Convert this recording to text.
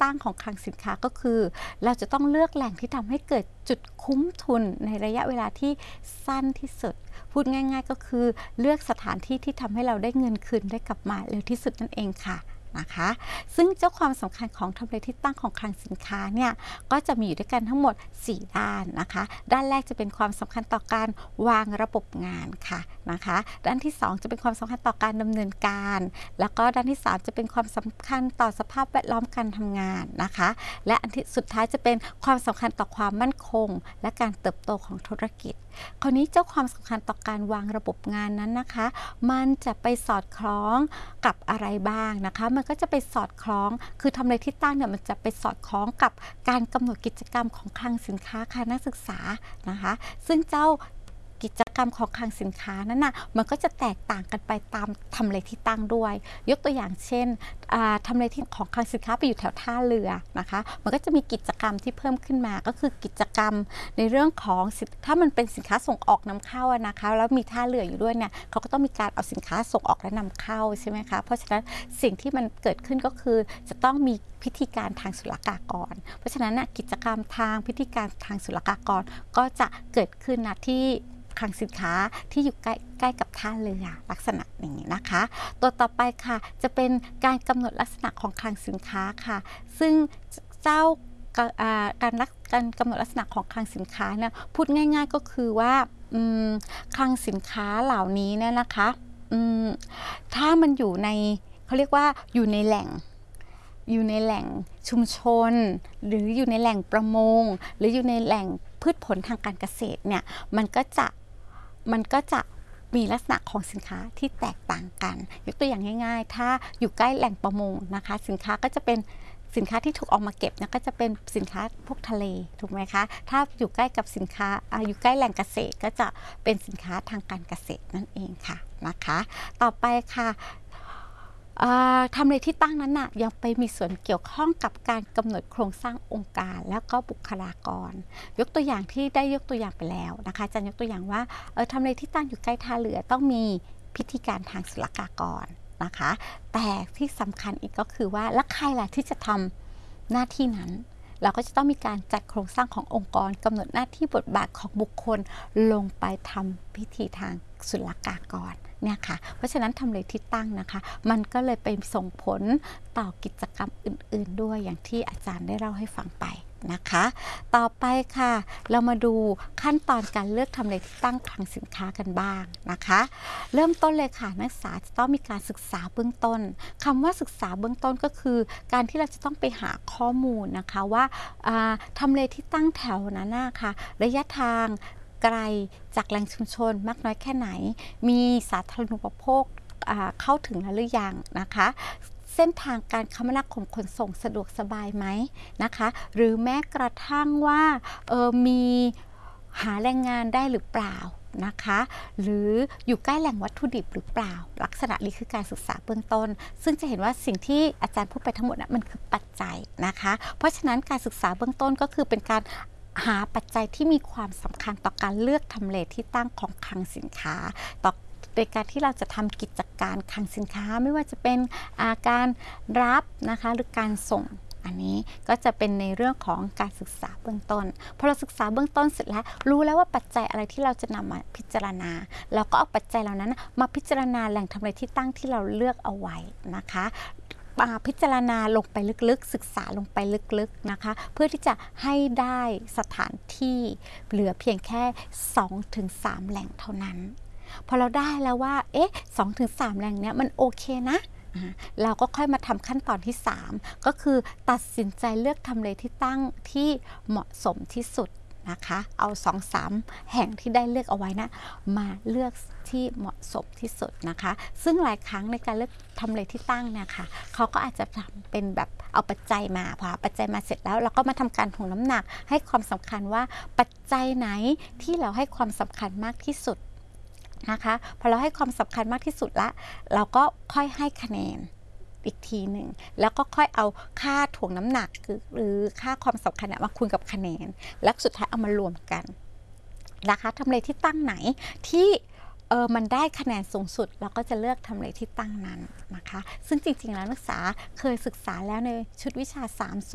ตั้งของคลังสินค้าก็คือเราจะต้องเลือกแหล่งที่ทำให้เกิดจุดคุ้มทุนในระยะเวลาที่สั้นที่สุดพูดง่ายๆก็คือเลือกสถานที่ที่ทำให้เราได้เงินคืนได้กลับมาเร็วที่สุดนั่นเองค่ะนะคะซึ่งเจ้าความสำคัญของทำเลที่ตั้งของคลังสินค้าเนี่ยก็จะมีอยู่ด้วยกันทั้งหมด4ด้านนะคะด้านแรกจะเป็นความสำคัญต่อการวางระบบงานค่ะนะคะด้านที่2จะเป็นความสำคัญต่อการดำเนินการแล้วก็ด้านที่3จะเป็นความสำคัญต่อสภาพแวดล้อมการทำงานนะคะและอันที่สุดท้ายจะเป็นความสำคัญต่อความมั่นคงและการเติบโตของธุรกิจคราวนี้เจ้าความสำคัญต่อการวางระบบงานนั้นนะคะมันจะไปสอดคล้องกับอะไรบ้างนะคะมันก็จะไปสอดคล้องคือทำเลที่ตั้งเนี่ยมันจะไปสอดคล้องกับการกำหนดกิจกรรมของคลังสินค้าค่ะนักศึกษานะคะซึ่งเจ้ากิจกรรมของคลังสินค้านั้นน่ะมันก็จะแตกต่างกันไปตามทำเลที่ตั้งด้วยยกตัวอย่างเช่นทำเลที่ของคลังสินค้าไปอยู่แถวท่าเรือนะคะมันก็จะมีกิจกรรมที่เพิ่มขึ้นมาก็คือกิจกรรมในเรื่องของถ้ามันเป็นสินค้าส่งออกนำเข้านะคะแล้วมีท่าเรืออยู่ด้วยเนี่ยเขาก็ต้องมีการเอาสินค้าส่งออกและนำเข้าใช่ไหมคะเพราะฉะนั้นสิ่งที่มันเกิดขึ้นก็คือจะต้องมีพิธีการทางศุลกากรเพราะฉะนั้นกิจกรรมทางพิธีการทางศุลกากรก็จะเกิดขึ้นที่คลังสินค้าที่อยู่ใกล้กับท่าเรือลักษณะอย่างนี้นะคะตัวต่อไปค่ะจะเป็นการกำหนดลักษณะของคลังสินค้าค่ะซึ่งเจ้าการกำหนดลักษณะของคลังสินค้าเนี่ยพูดง่ายๆก็คือว่าคลังสินค้าเหล่านี้เนี่ยนะคะถ้ามันอยู่ในเขาเรียกว่าอยู่ในแหล่งชุมชนหรืออยู่ในแหล่งประมงหรืออยู่ในแหล่งพืชผลทางการเกษตรเนี่ยมันก็จะมีลักษณะของสินค้าที่แตกต่างกันยกตัวอย่างง่ายๆถ้าอยู่ใกล้แหล่งประมงนะคะสินค้าก็จะเป็นสินค้าที่ถูกออกมาเก็บเนี่ยก็จะเป็นสินค้าพวกทะเลถูกไหมคะถ้าอยู่ใกล้กับสินค้าอยู่ใกล้แหล่งเกษตรก็จะเป็นสินค้าทางการเกษตรนั่นเองค่ะนะคะต่อไปค่ะทำเลที่ตั้งนั้นยังไปมีส่วนเกี่ยวข้องกับการกำหนดโครงสร้างองค์การแล้วก็บุคลากรยกตัวอย่างที่ได้ยกตัวอย่างไปแล้วนะคะอาจารย์ยกตัวอย่างว่าทำเลที่ตั้งอยู่ใกล้ท่าเรือต้องมีพิธีการทางศุลกากรนะคะแต่ที่สำคัญอีกก็คือว่าแล้วใครล่ะที่จะทำหน้าที่นั้นเราก็จะต้องมีการจัดโครงสร้างขององค์กรกำหนดหน้าที่บทบาทของบุคคลลงไปทำพิธีทางศุลกากรเนี่ยค่ะเพราะฉะนั้นทำเลที่ตั้งนะคะมันก็เลยไปส่งผลต่อกิจกรรมอื่นๆด้วยอย่างที่อาจารย์ได้เล่าให้ฟังไปนะคะต่อไปค่ะเรามาดูขั้นตอนการเลือกทำเลที่ตั้งคลังสินค้ากันบ้างนะคะเริ่มต้นเลยค่ะนักศึกษาจะต้องมีการศึกษาเบื้องต้นคำว่าศึกษาเบื้องต้นก็คือการที่เราจะต้องไปหาข้อมูลนะคะว่าทำเลที่ตั้งแถวนั้นนะคะระยะทางไกลจากแหล่งชุมชนมากน้อยแค่ไหนมีสาธารณูปโภคเข้าถึงแล้วหรือยังนะคะเส้นทางการคมนาคมขนส่งสะดวกสบายไหมนะคะหรือแม้กระทั่งว่ามีหาแรงงานได้หรือเปล่านะคะหรืออยู่ใกล้แหล่งวัตถุดิบหรือเปล่าลักษณะนี้คือการศึกษาเบื้องต้นซึ่งจะเห็นว่าสิ่งที่อาจารย์พูดไปทั้งหมดมันคือปัจจัยนะคะเพราะฉะนั้นการศึกษาเบื้องต้นก็คือเป็นการหาปัจจัยที่มีความสำคัญต่อการเลือกทำเลที่ตั้งของคลังสินค้าต่อในการที่เราจะทำกิจการคลังสินค้าไม่ว่าจะเป็นการรับนะคะหรือการส่งอันนี้ก็จะเป็นในเรื่องของการศึกษาเบื้องต้นพอเราศึกษาเบื้องต้นเสร็จแล้วรู้แล้วว่าปัจจัยอะไรที่เราจะนำมาพิจารณาเราก็เอาปัจจัยเหล่านั้นมาพิจารณาแหล่งทำเลที่ตั้งที่เราเลือกเอาไว้นะคะพิจารณาลงไปลึกๆศึกษาลงไปลึกๆนะคะเพื่อที่จะให้ได้สถานที่เหลือเพียงแค่ 2-3 แหล่งเท่านั้นพอเราได้แล้วว่า2-3 แหล่งเนี้ยมันโอเคนะเราก็ค่อยมาทำขั้นตอนที่3ก็คือตัดสินใจเลือกทำเลที่ตั้งที่เหมาะสมที่สุดนะคะเอา 2-3 แห่งที่ได้เลือกเอาไว้นะมาเลือกที่เหมาะสมที่สุดนะคะซึ่งหลายครั้งในการเลือกทำเลที่ตั้งเนี่ยค่ะเขาก็อาจจะทำเป็นแบบเอาปัจจัยมาพอปัจจัยมาเสร็จแล้วเราก็มาทำการถ่วงน้ำหนักให้ความสำคัญว่าปัจจัยไหนที่เราให้ความสำคัญมากที่สุดนะคะพอเราให้ความสำคัญมากที่สุดละเราก็ค่อยให้คะแนนอีกทีหนึ่งแล้วก็ค่อยเอาค่าถ่วงน้ำหนักหรือค่าความสำคัญมาคูณกับคะแนนแล้วสุดท้ายเอามารวมกันนะคะทำเลที่ตั้งไหนที่มันได้คะแนนสูงสุดเราก็จะเลือกทำเลที่ตั้งนั้นนะคะซึ่งจริงๆแล้วนักศึกษาเคยศึกษาแล้วในชุดวิชา